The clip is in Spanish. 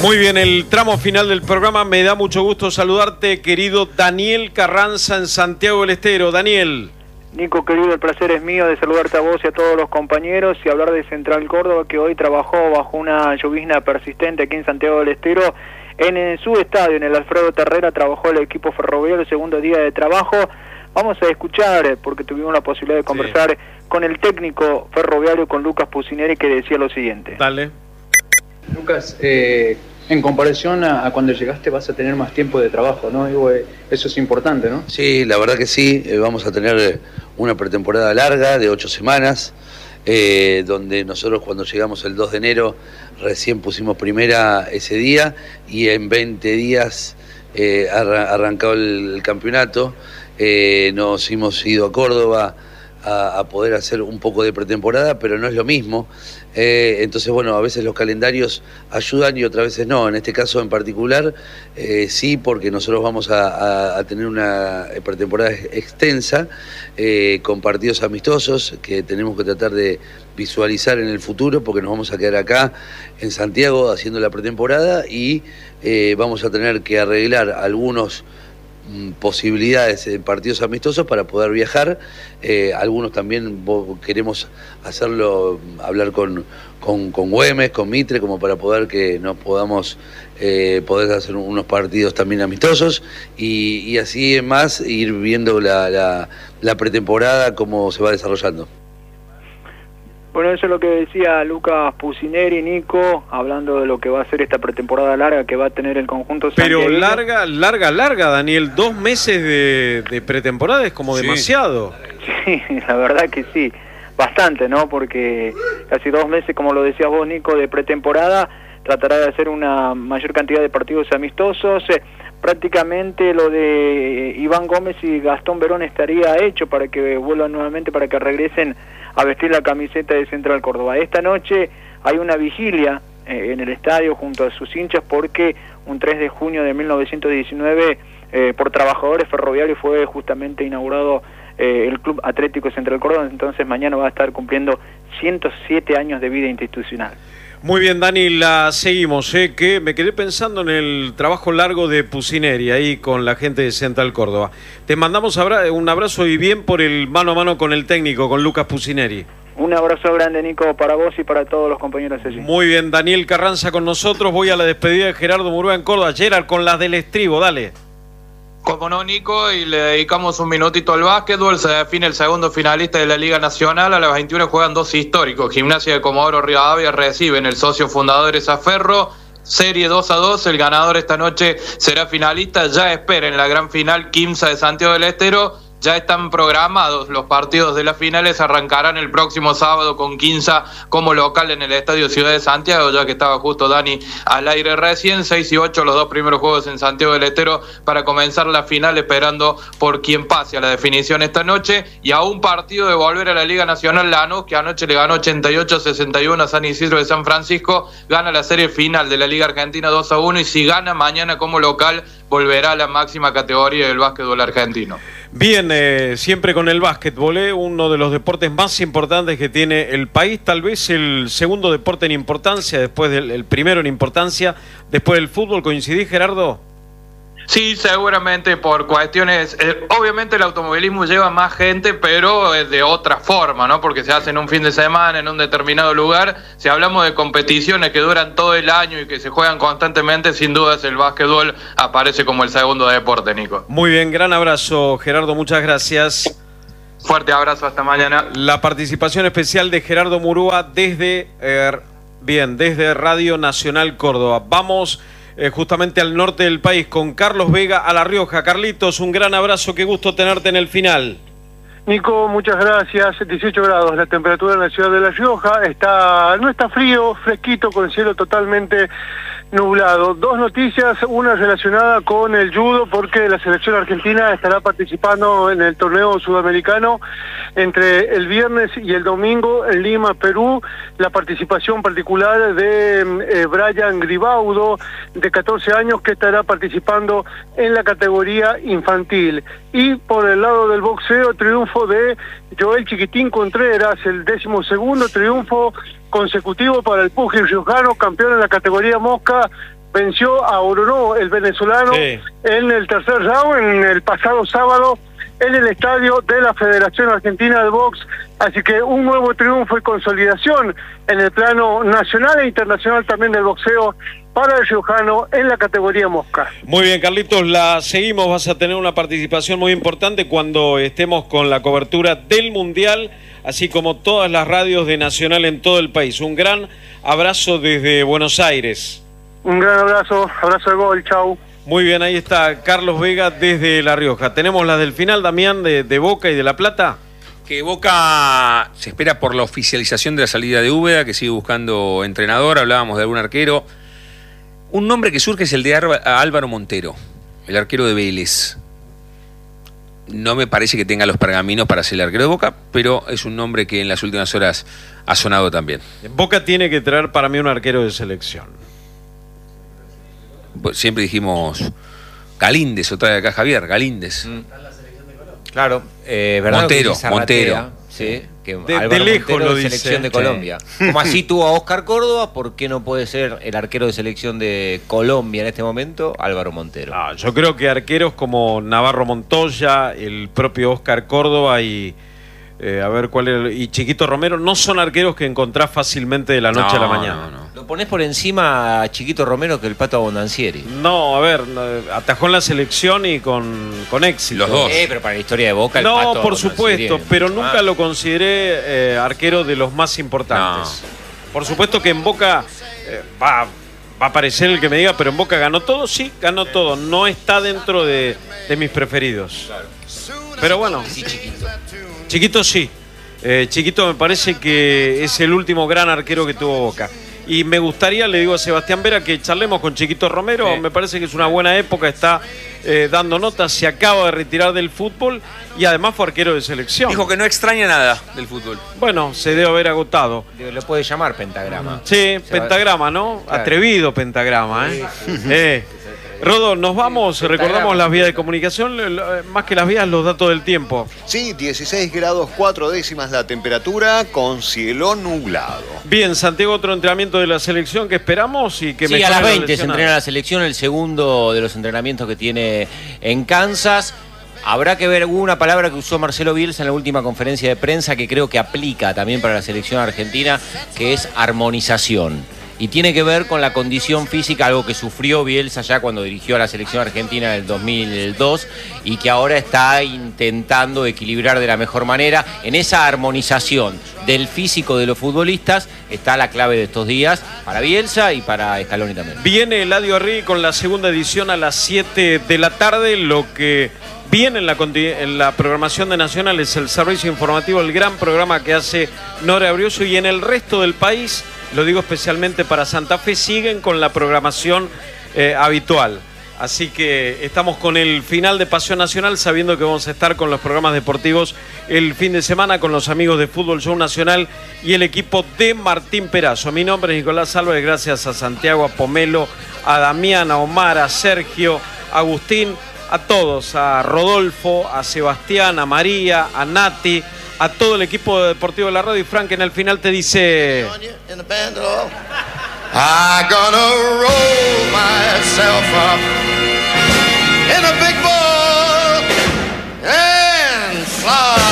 Muy bien, el tramo final del programa. Me da mucho gusto saludarte, querido Daniel Carranza, en Santiago del Estero. Daniel. Nico, querido, el placer es mío de saludarte a vos y a todos los compañeros y hablar de Central Córdoba, que hoy trabajó bajo una llovizna persistente aquí en Santiago del Estero. En su estadio, en el Alfredo Terrera, trabajó el equipo ferroviario, el segundo día de trabajo. Vamos a escuchar, porque tuvimos la posibilidad de conversar con el técnico ferroviario, con Lucas Pusineri, que decía lo siguiente. Dale. Lucas, en comparación a cuando llegaste vas a tener más tiempo de trabajo, ¿no? Digo, eso es importante, ¿no? Sí, la verdad que sí. Vamos a tener una pretemporada larga de 8 semanas, donde nosotros cuando llegamos el 2 de enero recién pusimos primera ese día y en 20 días arrancado el campeonato. Nos hemos ido a Córdoba a poder hacer un poco de pretemporada, pero no es lo mismo. Entonces, bueno, a veces los calendarios ayudan y otras veces no. En este caso en particular, sí, porque nosotros vamos a tener una pretemporada extensa, con partidos amistosos que tenemos que tratar de visualizar en el futuro, porque nos vamos a quedar acá en Santiago haciendo la pretemporada y vamos a tener que arreglar algunos posibilidades en partidos amistosos para poder viajar. Algunos también queremos hacerlo, hablar con Güemes, con Mitre, como para poder que nos podamos poder hacer unos partidos también amistosos y así es más ir viendo la pretemporada cómo se va desarrollando. Bueno, eso es lo que decía Lucas Pusineri, Nico, hablando de lo que va a ser esta pretemporada larga que va a tener el conjunto santiagueño. Pero larga, Daniel. 2 meses de pretemporada es como demasiado. Sí, la verdad que sí. Bastante, ¿no? Porque casi 2 meses, como lo decías vos, Nico, de pretemporada. Tratará de hacer una mayor cantidad de partidos amistosos. Prácticamente lo de Iván Gómez y Gastón Verón estaría hecho para que vuelvan nuevamente, para que regresen a vestir la camiseta de Central Córdoba. Esta noche hay una vigilia en el estadio junto a sus hinchas, porque un 3 de junio de 1919 por trabajadores ferroviarios fue justamente inaugurado el Club Atlético Central Córdoba. Entonces mañana va a estar cumpliendo 107 años de vida institucional. Muy bien, Dani, la seguimos, que me quedé pensando en el trabajo largo de Pusineri ahí con la gente de Central Córdoba. Te mandamos un abrazo y bien por el mano a mano con el técnico, con Lucas Pusineri. Un abrazo grande, Nico, para vos y para todos los compañeros allí. Muy bien, Daniel Carranza con nosotros. Voy a la despedida de Gerardo Murúa en Córdoba. Gerard, con las del estribo, dale. Como no, Nico, y le dedicamos un minutito al básquetbol. Se define el segundo finalista de la Liga Nacional. A las 21 juegan 2 históricos. Gimnasia de Comodoro Rivadavia reciben el socio fundador Ferro. Serie 2-2. El ganador esta noche será finalista. Ya espera en la gran final Quimsa de Santiago del Estero. Ya están programados los partidos de las finales, arrancarán el próximo sábado con Quimsa como local en el Estadio Ciudad de Santiago, ya que estaba justo Dani al aire recién. 6 y 8 los 2 primeros juegos en Santiago del Estero para comenzar la final, esperando por quien pase a la definición esta noche. Y a un partido de volver a la Liga Nacional, Lanús, que anoche le ganó 88-61 a San Isidro de San Francisco, gana la serie final de la Liga Argentina 2-1, y si gana mañana como local, volverá a la máxima categoría del básquetbol argentino. Bien, siempre con el básquetbol, uno de los deportes más importantes que tiene el país, tal vez el segundo deporte en importancia, después del primero en importancia, después del fútbol. ¿Coincidís, Gerardo? Sí, seguramente por cuestiones, obviamente el automovilismo lleva más gente, pero de otra forma, ¿no? Porque se hace en un fin de semana, en un determinado lugar. Si hablamos de competiciones que duran todo el año y que se juegan constantemente, sin dudas el básquetbol aparece como el segundo deporte, Nico. Muy bien, gran abrazo, Gerardo, muchas gracias. Fuerte abrazo, hasta mañana. La participación especial de Gerardo Murúa desde Radio Nacional Córdoba. Vamos justamente al norte del país con Carlos Vega a La Rioja. Carlitos, un gran abrazo, qué gusto tenerte en el final. Nico, muchas gracias. 18 grados la temperatura en la ciudad de La Rioja. No está frío, fresquito, con el cielo totalmente nublado. 2 noticias, una relacionada con el judo, porque la selección argentina estará participando en el torneo sudamericano entre el viernes y el domingo en Lima, Perú. La participación particular de Brian Gribaudo, de 14 años, que estará participando en la categoría infantil. Y por el lado del boxeo, triunfo de Joel Chiquitín Contreras, el 12º triunfo consecutivo para el púgil riojano, campeón en la categoría mosca, venció a Orono, el venezolano, Sí. en el tercer round, en el pasado sábado, en el estadio de la Federación Argentina de Box. Así que un nuevo triunfo y consolidación en el plano nacional e internacional también del boxeo para el riojano en la categoría mosca. Muy bien, Carlitos, la seguimos. Vas a tener una participación muy importante cuando estemos con la cobertura del Mundial, así como todas las radios de Nacional en todo el país. Un gran abrazo desde Buenos Aires. Un gran abrazo, abrazo de gol, chau. Muy bien, ahí está Carlos Vega desde La Rioja. Tenemos las del final, Damián, de Boca y de La Plata. Que Boca se espera por la oficialización de la salida de Úbeda, que sigue buscando entrenador. Hablábamos de algún arquero. Un nombre que surge es el de Álvaro Montero, el arquero de Vélez. No me parece que tenga los pergaminos para ser el arquero de Boca, pero es un nombre que en las últimas horas ha sonado también. Boca tiene que traer para mí un arquero de selección. Siempre dijimos Galíndez, otra vez acá Javier, Galíndez. Claro, ¿verdad? Montero. Sí, que de lejos Montero lo de dice. selección de Colombia. Como así tuvo a Oscar Córdoba, ¿por qué no puede ser el arquero de selección de Colombia en este momento, Álvaro Montero? Yo creo que arqueros como Navarro Montoya, el propio Oscar Córdoba y a ver cuál es, y Chiquito Romero no son arqueros que encontrás fácilmente de la noche a la mañana. No. Lo ponés por encima a Chiquito Romero que el Pato Abondancieri. No, a ver, atajó en la selección y con éxito. Los dos. Pero para la historia de Boca el No, Pato por Abondancieri supuesto, es pero mucho nunca más. lo consideré arquero de los más importantes. Por supuesto que en Boca va a aparecer el que me diga, pero en Boca ganó todo, sí, ganó todo. No está dentro de mis preferidos. Pero bueno, Sí, Chiquito. Chiquito sí. Chiquito me parece que es el último gran arquero que tuvo Boca. Y me gustaría, le digo a Sebastián Vera, que charlemos con Chiquito Romero. Sí. Me parece que es una buena época, está dando notas, se acaba de retirar del fútbol y además fue arquero de selección. Dijo que no extraña nada del fútbol. Bueno, se debe haber agotado. Lo puede llamar Pentagrama. Sí, Pentagrama, ¿no? Claro. Atrevido Pentagrama, ¿eh? Rodo, nos vamos, recordamos las vías de comunicación, más que las vías, los datos del tiempo. Sí, 16 grados 4 décimas la temperatura con cielo nublado. Bien, Santiago, otro entrenamiento de la selección que esperamos y que Sí, a las mejore 20 se lesionados. entrena la selección, el segundo de los entrenamientos que tiene en Kansas. Habrá que ver alguna palabra que usó Marcelo Bielsa en la última conferencia de prensa que creo que aplica también para la selección argentina, que es armonización. Y tiene que ver con la condición física, algo que sufrió Bielsa ya cuando dirigió a la selección argentina en el 2002 y que ahora está intentando equilibrar de la mejor manera. En esa armonización del físico de los futbolistas está la clave de estos días para Bielsa y para Scaloni también. Viene Eladio Arri con la segunda edición a las 7 de la tarde, lo que viene en la programación de Nacional es el servicio informativo, el gran programa que hace Nora Brioso, y en el resto del país, lo digo especialmente para Santa Fe, siguen con la programación habitual. Así que estamos con el final de Pasión Nacional, sabiendo que vamos a estar con los programas deportivos el fin de semana con los amigos de Fútbol Show Nacional y el equipo de Martín Perazo. Mi nombre es Nicolás Álvarez, gracias a Santiago, a Pomelo, a Damián, a Omar, a Sergio, a Agustín, a todos, a Rodolfo, a Sebastián, a María, a Nati, a todo el equipo deportivo de la radio. Y Frank en el final te dice... I'm gonna roll myself up in a big ball and fly.